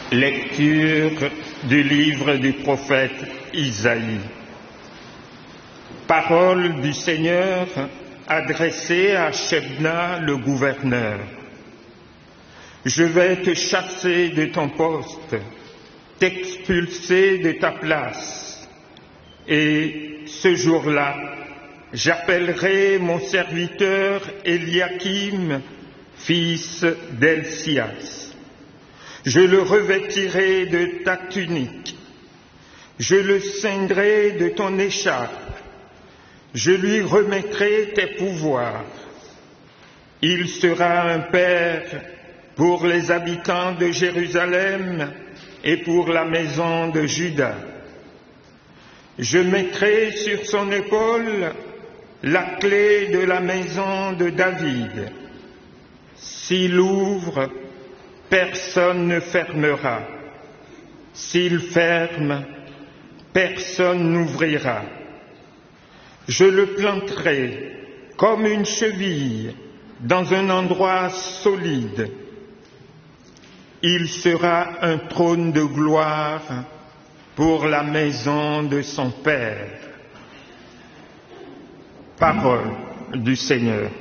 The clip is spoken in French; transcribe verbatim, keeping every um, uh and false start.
Lecture du livre du prophète Isaïe. Parole du Seigneur adressée à Shebna le gouverneur. Je vais te chasser de ton poste, t'expulser de ta place. Et ce jour-là, j'appellerai mon serviteur Eliakim, fils d'Helcias. Je le revêtirai de ta tunique, je le ceindrai de ton écharpe, je lui remettrai tes pouvoirs. Il sera un père pour les habitants de Jérusalem et pour la maison de Juda. Je mettrai sur son épaule la clé de la maison de David. S'il ouvre, personne ne fermera. S'il ferme, personne n'ouvrira. Je le planterai comme une cheville dans un endroit solide. Il sera un trône de gloire pour la maison de son Père. Parole du Seigneur.